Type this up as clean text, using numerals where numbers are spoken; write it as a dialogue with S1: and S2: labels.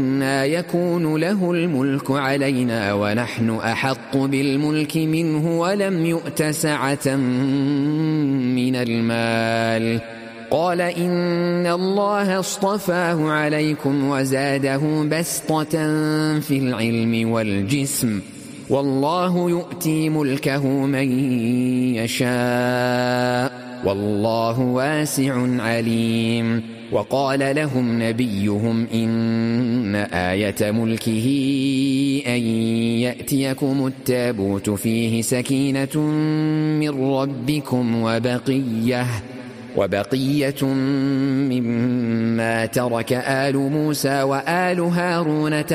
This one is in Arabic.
S1: أَنَّىٰ يَكُونُ لَهُ الْمُلْكُ عَلَيْنَا وَنَحْنُ أَحَقُّ بِالْمُلْكِ مِنْهُ وَلَمْ يُؤْتَ سَعَةً مِّنَ الْمَالِ ۚ قَالَ إِنَّ اللَّهَ اصْطَفَاهُ عَلَيْكُمْ وَزَادَهُ بَسْطَةً فِي الْعِلْمِ وَالْجِسْمِ ۖ وَاللَّهُ يُؤْتِي مُلْكَهُ مَن يَشَاءُ ۚ وَاللَّهُ وَاسِعٌ عَلِيمٌ. وَقَالَ لَهُمْ نَبِيُّهُمْ إِنَّ آيَةَ مُلْكِهِ أَن يَأْتِيَكُمُ التَّابُوتُ فِيهِ سَكِينَةٌ مِّن رَّبِّكُمْ وَبَقِيَّةٌ مِّمَّا تَرَكَ آلُ مُوسَىٰ وَآلُ هَارُونَ